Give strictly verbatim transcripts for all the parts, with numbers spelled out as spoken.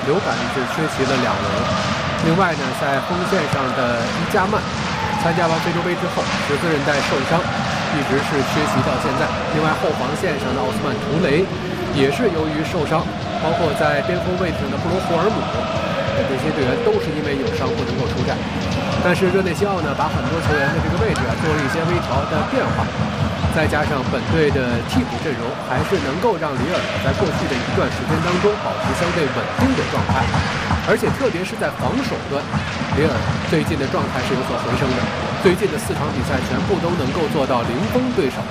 流感是缺席了两轮。另外呢，在锋线上的伊加曼参加完非洲杯之后，十字韧带受伤，一直是缺席到现在。另外后防线上的奥斯曼图雷也是由于受伤，包括在边锋位置上的布罗霍尔姆，这些队员都是因为有伤不能够出战。但是热内西奥呢，把很多球员的这个位置啊做了一些微调的变化。再加上本队的替补阵容，还是能够让里尔在过去的一段时间当中保持相对稳定的状态，而且特别是在防守端，里尔最近的状态是有所回升的。最近的四场比赛全部都能够做到零封对手，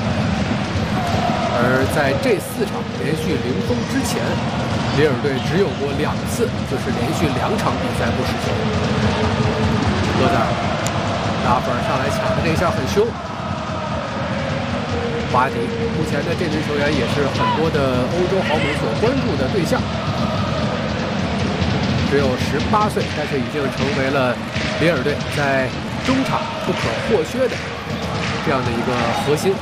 而在这四场连续零封之前，里尔队只有过两次，就是连续两场比赛不失球。罗泽尔，拉弗尔上来抢的这一下很凶。巴迪目前的这名球员也是很多的欧洲豪门所关注的对象，只有十八岁，但是已经成为了里尔队在中场不可或缺的这样的一个核心。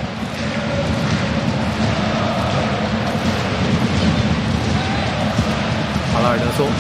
阿拉尔德松。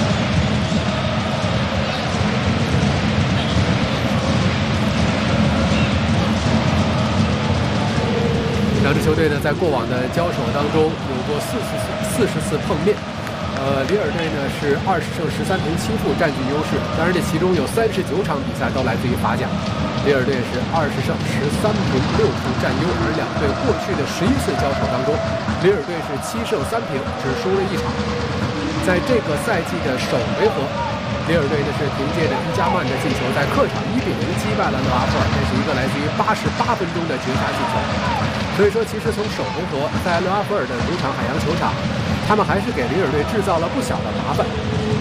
两支球队呢，在过往的交手当中有过四十次四十次碰面。呃，里尔队呢是二十胜十三平七负占据优势，当然这其中有三十九场比赛都来自于法甲。里尔队是二十胜十三平六负占优，而两队过去的十一次交手当中，里尔队是七胜三平，只输了一场。在这个赛季的首回合，里尔队呢是凭借着伊加曼的进球，在客场一比零击败了勒阿弗尔，这是一个来自于八十八分钟的绝杀进球。所以说，其实从首回合在勒阿弗尔的主场海洋球场，他们还是给里尔队制造了不小的麻烦。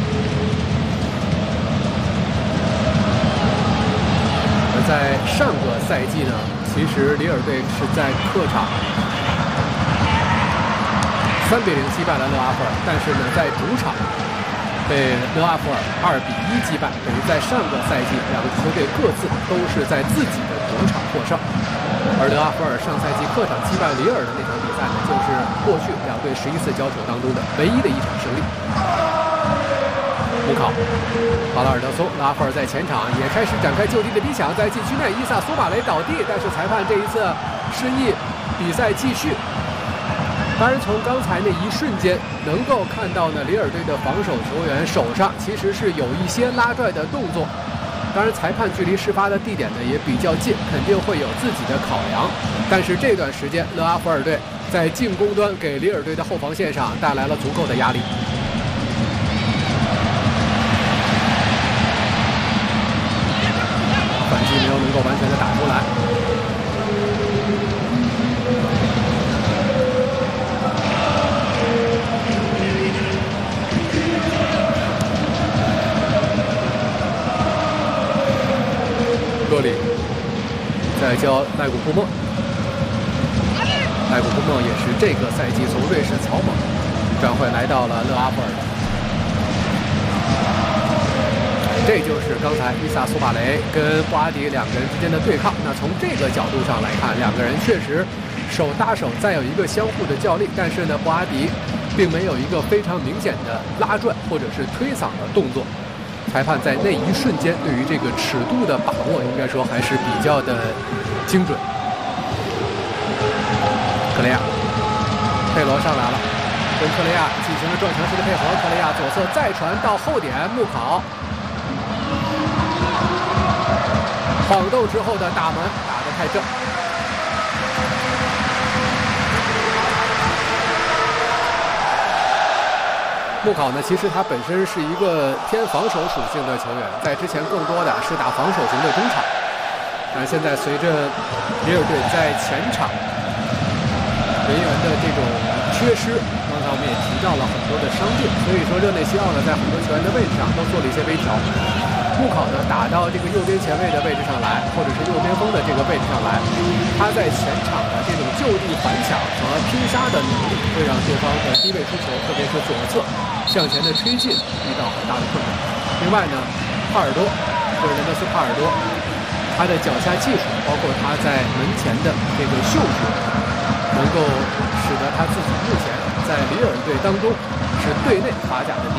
而在上个赛季呢，其实里尔队是在客场三比零击败了勒阿弗尔，但是呢，在主场被勒阿弗尔二比一击败，等于在上个赛季两个球队各自都是在自己的主场获胜。而勒阿弗尔上赛季客场击败里尔的那场比赛呢，就是过去两队十一次交手当中的唯一的一场胜利。姆考、巴拉尔德松、勒阿弗尔在前场也开始展开就地的逼抢，在禁区内伊萨苏马雷倒地，但是裁判这一次示意比赛继续。当然，从刚才那一瞬间能够看到呢，里尔队的防守球员手上其实是有一些拉拽的动作。当然，裁判距离事发的地点呢也比较近，肯定会有自己的考量。但是这段时间，勒阿弗尔队在进攻端给里尔队的后防线上带来了足够的压力。反击没有能够完全的打出来。戈里在教赖古布莫，赖古布莫也是这个赛季从瑞士草蜢转会来到了勒阿弗尔。这就是刚才伊萨苏马雷跟布阿迪两个人之间的对抗。那从这个角度上来看，两个人确实手搭手，再有一个相互的较力。但是呢，布阿迪并没有一个非常明显的拉拽或者是推搡的动作。裁判在那一瞬间对于这个尺度的把握，应该说还是比较的精准。克雷亚，佩罗上来了，跟克雷亚进行了撞墙式的配合。克雷亚左侧再传到后点，穆考晃动之后的打门打得太正。穆考呢，其实他本身是一个偏防守属性的球员，在之前更多的是打防守型的中场，但现在随着里尔队在前场人员的这种缺失，刚才我们也提到了很多的伤病，所以说热内西奥呢在很多球员的位置上都做了一些微调。穆考呢打到这个右边前卫的位置上来，或者是右边锋的这个位置上来，他在前场的这种就地反抢和拼杀的能力，会让对方的低位出球，特别是左侧向前的推进遇到很大的困难。另外呢，帕尔多，就是雷德斯帕尔多，他的脚下技术，包括他在门前的这个嗅觉，能够使得他自己目前在里尔队当中是队内法甲的第一。